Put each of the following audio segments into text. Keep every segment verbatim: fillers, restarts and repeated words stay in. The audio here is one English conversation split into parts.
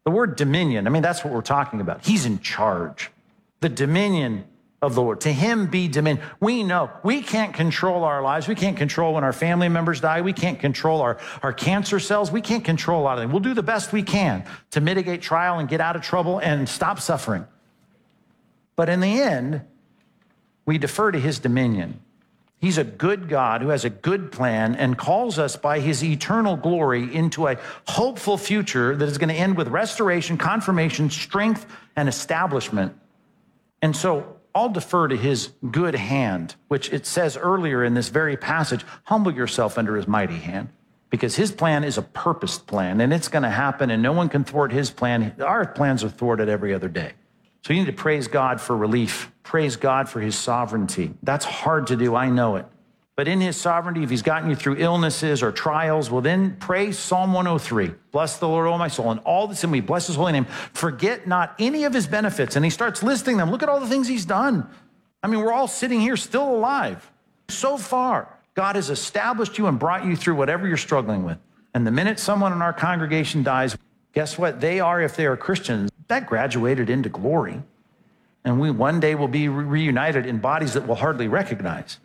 The word dominion, I mean, that's what we're talking about. He's in charge. The dominion of the Lord. To him be dominion. We know we can't control our lives. We can't control when our family members die. We can't control our, our cancer cells. We can't control a lot of things. We'll do the best we can to mitigate trial and get out of trouble and stop suffering. But in the end, we defer to his dominion. He's a good God who has a good plan and calls us by his eternal glory into a hopeful future that is going to end with restoration, confirmation, strength, and establishment. And so I'll defer to his good hand, which it says earlier in this very passage, humble yourself under his mighty hand, because his plan is a purposed plan, and it's going to happen, and no one can thwart his plan. Our plans are thwarted every other day. So you need to praise God for relief. Praise God for his sovereignty. That's hard to do, I know it. But in his sovereignty, if he's gotten you through illnesses or trials, well, then pray Psalm one oh three. Bless the Lord, O my soul, and all that's in me. Bless his holy name. Forget not any of his benefits. And he starts listing them. Look at all the things he's done. I mean, we're all sitting here still alive. So far, God has established you and brought you through whatever you're struggling with. And the minute someone in our congregation dies, guess what? They are, if they are Christians, that graduated into glory. And we one day will be re- reunited in bodies that we'll hardly recognize.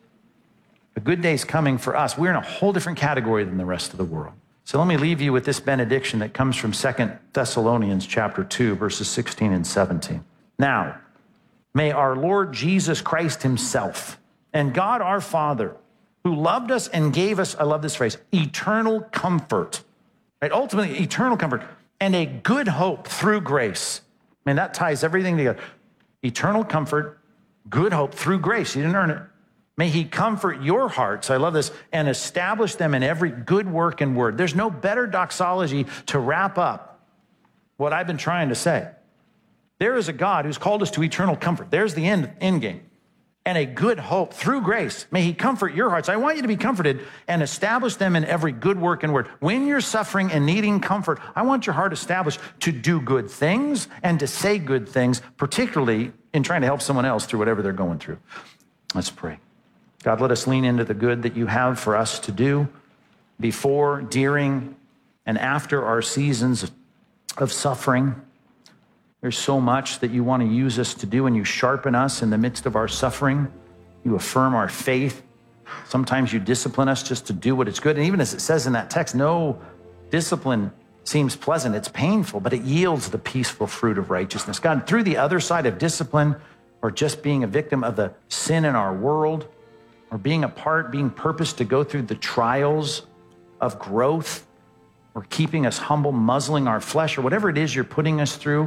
A good day's coming for us. We're in a whole different category than the rest of the world. So let me leave you with this benediction that comes from Second Thessalonians chapter two, verses sixteen and seventeen. Now, may our Lord Jesus Christ himself and God our Father, who loved us and gave us, I love this phrase, eternal comfort, right? Ultimately, eternal comfort and a good hope through grace. Man, that ties everything together. Eternal comfort, good hope through grace. You didn't earn it. May he comfort your hearts, I love this, and establish them in every good work and word. There's no better doxology to wrap up what I've been trying to say. There is a God who's called us to eternal comfort. There's the end, end game. And a good hope through grace. May he comfort your hearts. I want you to be comforted and establish them in every good work and word. When you're suffering and needing comfort, I want your heart established to do good things and to say good things, particularly in trying to help someone else through whatever they're going through. Let's pray. God, let us lean into the good that you have for us to do before, during, and after our seasons of suffering. There's so much that you want to use us to do, and you sharpen us in the midst of our suffering. You affirm our faith. Sometimes you discipline us just to do what is good. And even as it says in that text, no discipline seems pleasant. It's painful, but it yields the peaceful fruit of righteousness. God, through the other side of discipline, or just being a victim of the sin in our world, or being a part, being purposed to go through the trials of growth, or keeping us humble, muzzling our flesh, or whatever it is you're putting us through,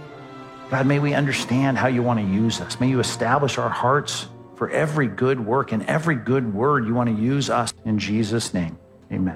God, may we understand how you want to use us. May you establish our hearts for every good work and every good word you want to use us. In Jesus' name, amen.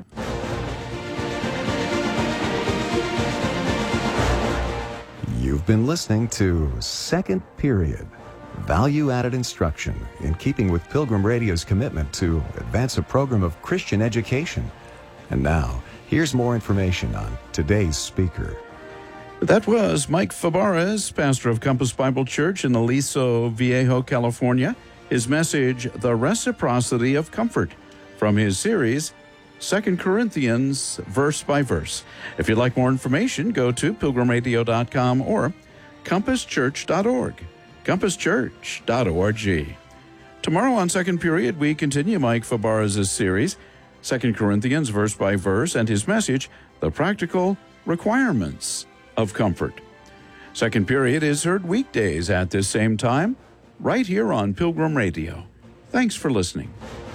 You've been listening to Second Period, value-added instruction in keeping with Pilgrim Radio's commitment to advance a program of Christian education. And now, here's more information on today's speaker. That was Mike Fabarez, pastor of Compass Bible Church in Aliso Viejo, California. His message, The Reciprocity of Comfort, from his series, Second Corinthians, Verse by Verse. If you'd like more information, go to pilgrim radio dot com or compass church dot org. compass church dot org. Tomorrow on Second Period, we continue Mike Fabarez's series, Second Corinthians, Verse by Verse, and his message, The Practical Requirements of Comfort. Second Period is heard weekdays at this same time, right here on Pilgrim Radio. Thanks for listening.